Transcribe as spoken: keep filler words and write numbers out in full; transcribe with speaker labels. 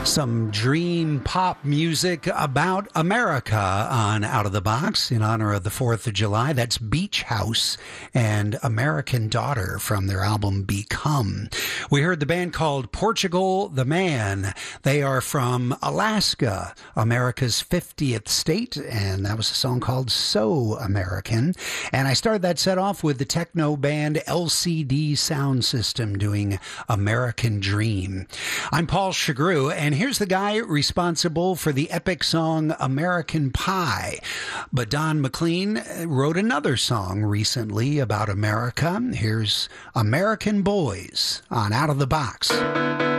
Speaker 1: Some dream pop music about America on Out of the Box in honor of the fourth of July. That's Beach House and American Daughter from their album Become. We heard the band called Portugal the Man. They are from Alaska, America's fiftieth state, and that was a song called So American. And I started that set off with the techno band L C D Sound System doing American Dream. I'm Paul Chagru, and here's the guy responsible for the epic song American Pie. But Don McLean wrote another song recently about America. Here's American Boys on Out of the Box.